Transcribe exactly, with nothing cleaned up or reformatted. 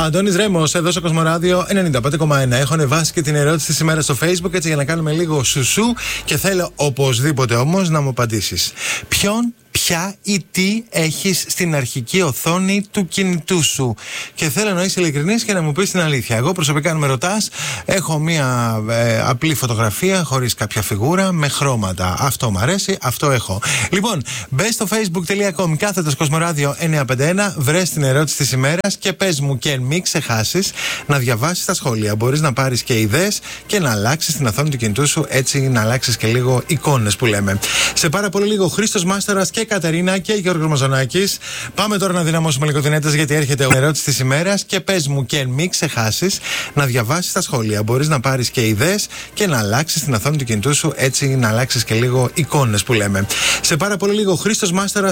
Αντώνης Ρέμος, εδώ στο Κοσμοράδιο ενενήντα πέντε κόμμα ένα. Έχω ανεβάσει και την ερώτηση της ημέρας στο Facebook, έτσι για να κάνουμε λίγο σουσού. Και θέλω οπωσδήποτε όμως να μου απαντήσεις. Ποιον, ποια ή τι έχεις στην αρχική οθόνη του κινητού σου? Και θέλω να είσαι ειλικρινής και να μου πεις την αλήθεια. Εγώ προσωπικά, αν με ρωτάς, έχω μία ε, απλή φωτογραφία χωρίς κάποια φιγούρα με χρώματα. Αυτό μου αρέσει, αυτό έχω. Λοιπόν, μπες στο facebook.com κάθετος Κοσμοράδιο εννιακόσια πενήντα ένα, βρες την ερώτηση της ημέρας και πες μου και μην ξεχάσεις να διαβάσεις τα σχόλια. Μπορείς να πάρεις και ιδέες και να αλλάξεις την οθόνη του κινητού σου, έτσι να αλλάξεις και λίγο εικόνες που λέμε. Σε πάρα πολύ λίγο Χρήστος Μάστορας και Κατερίνα και Γιώργος Μαζονάκης. Πάμε τώρα να δυναμώσουμε λίγο την ένταση, γιατί έρχεται η ερώτηση της ημέρας και πες μου και μην ξεχάσεις να διαβάσεις τα σχόλια. Μπορείς να πάρεις και ιδέες και να αλλάξεις την οθόνη του κινητού σου, έτσι να αλλάξεις και λίγο εικόνες που λέμε. Σε πάρα πολύ λίγο Χρήστος Μάστορας